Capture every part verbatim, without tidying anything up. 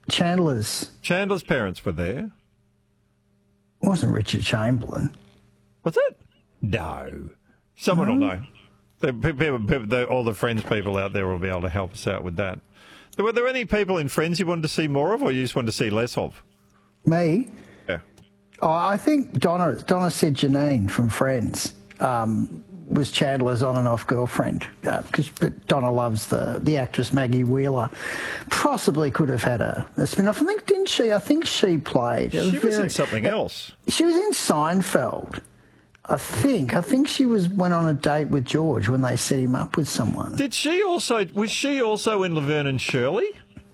Chandler's Chandler's parents were there. wasn't Richard Chamberlain. Was it? No. Someone No? will know. The, people, people, the, all the Friends people out there will be able to help us out with that. Were there any people in Friends you wanted to see more of, or you just wanted to see less of? Me? Yeah. Oh, I think Donna Donna said Janine from Friends um, was Chandler's on and off girlfriend because uh, Donna loves the, the actress Maggie Wheeler. Possibly could have had a, a spin-off. I think, didn't she? I think she played. She was, was in something else. She was in Seinfeld. I think. I think she was went on a date with George when they set him up with someone. Did she also? Was she also in Laverne and Shirley?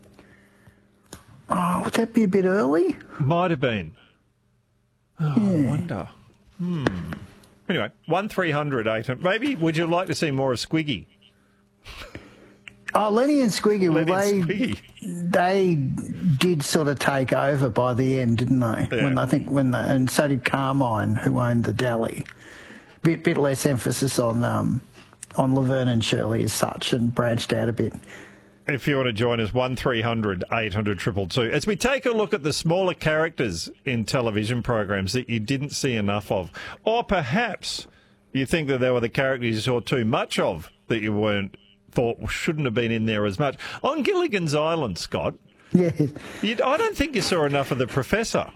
Oh, would that be a bit early? Might have been. Oh, Yeah. I wonder. Hmm. Anyway, one three hundred eight hundred. Maybe would you like to see more of Squiggy? Oh, Lenny and Squiggy, well, Lenny they, and Squiggy. they did sort of take over by the end, didn't they? Yeah. When I think when the, and so did Carmine, who owned the deli. Bit bit less emphasis on um, on Laverne and Shirley as such, and branched out a bit. If you want to join us, one three hundred eight hundred two two two. As we take a look at the smaller characters in television programs that you didn't see enough of, or perhaps you think that there were the characters you saw too much of that you weren't thought shouldn't have been in there as much. On Gilligan's Island, Scott, Yeah. you, I don't think you saw enough of the Professor.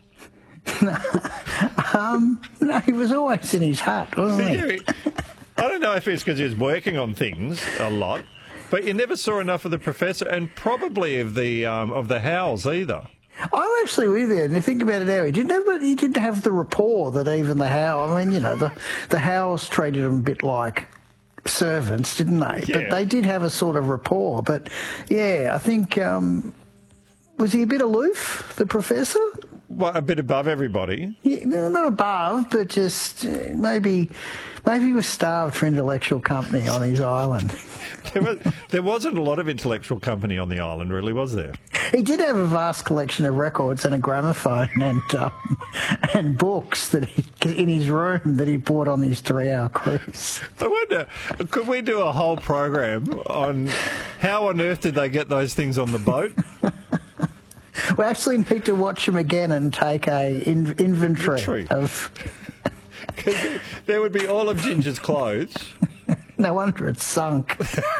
um, no, he was always in his hut, wasn't he? I don't know if it's because he was working on things a lot, but you never saw enough of the Professor, and probably of the um, of the Howells either. I'm actually with you, and you think about it now, he didn't have, he didn't have the rapport that even the Howells, I mean, you know, the, the Howells treated him a bit like servants, didn't they? Yeah. But they did have a sort of rapport. But, yeah, I think, um, was he a bit aloof, the Professor? Well, a bit above everybody. Yeah, no, not above, but just uh, maybe maybe he was starved for intellectual company on his island. There, was, there wasn't a lot of intellectual company on the island, really, was there? He did have a vast collection of records and a gramophone and um, and books that he, in his room that he bought on his three-hour cruise. I wonder, could we do a whole program on how on earth did they get those things on the boat? We actually need to watch him again and take a in, inventory, Inventory. of. Because there would be all of Ginger's clothes. No wonder it's sunk.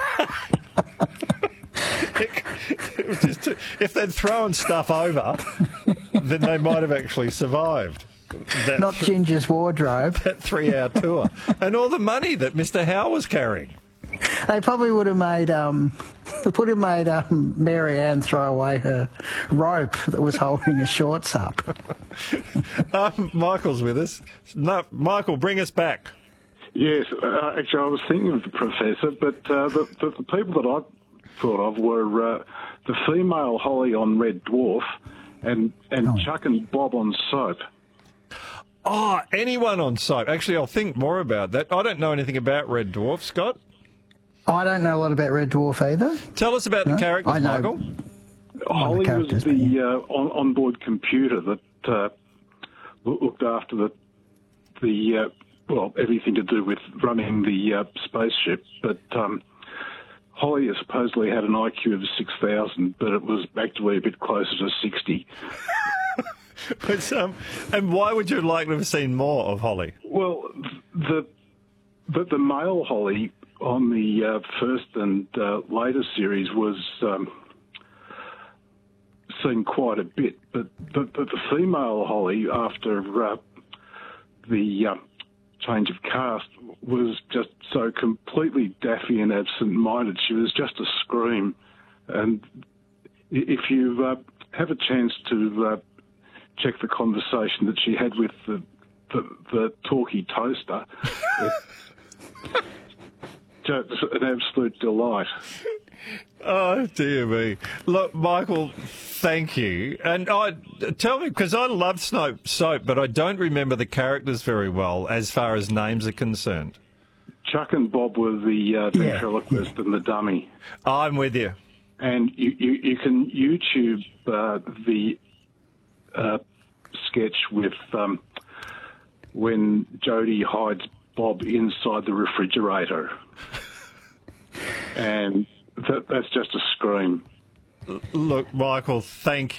It was just too, if they'd thrown stuff over, then they might have actually survived. That Not Ginger's wardrobe. that three-hour tour. And all the money that Mister Howe was carrying. They probably would have made um, they would have made um, Mary Ann throw away her rope that was holding her shorts up. Um, Michael's with us. No, Michael, bring us back. Yes, uh, actually, I was thinking of the Professor, but uh, the, the, the people that I thought of were uh, the female Holly on Red Dwarf and, and Oh. Chuck and Bob on Soap. Oh, anyone on Soap. Actually, I'll think more about that. I don't know anything about Red Dwarf, Scott. I don't know a lot about Red Dwarf either. Tell us about No, the characters, I know. Michael. Holly was characters, the but yeah. uh, on, onboard computer that uh, loo- looked after the, the uh, well, everything to do with running the uh, spaceship, but... Um, Holly supposedly had an I Q of six thousand, but it was actually a bit closer to sixty. But, um, and why would you like to have seen more of Holly? Well, the the, the male Holly on the uh, first and uh, later series was um, seen quite a bit, but the, the, the female Holly, after uh, the uh, change of cast, was just so completely daffy and absent-minded. She was just a scream. And if you uh, have a chance to uh, check the conversation that she had with the the, the talkie toaster, it's just an absolute delight. Oh, dear me. Look, Michael, thank you. And I tell me, because I love Soap, soap, but I don't remember the characters very well as far as names are concerned. Chuck and Bob were the uh, Yeah, ventriloquist and the dummy. I'm with you. And you, you, you can YouTube uh, the uh, sketch with um, when Jodie hides Bob inside the refrigerator. And that, that's just a scream. Look, Michael, thank you.